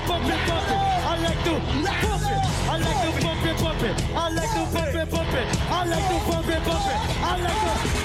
bump it, bump it. I like to bump it. I like to bump it, bump it. I like to bump it, bump it. I like to bump it, bump it. I like to